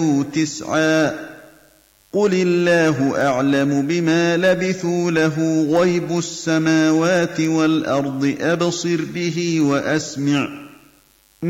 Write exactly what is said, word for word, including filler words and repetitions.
تسعا قل الله أعلم بما لبثوا له غيب السماوات والأرض أبصر به وأسمع